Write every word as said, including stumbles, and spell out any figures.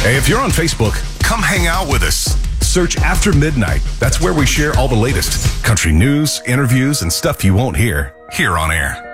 Hey, if you're on Facebook, come hang out with us. Search After Midnight. That's where we share all the latest country news, interviews, and stuff you won't hear here on air.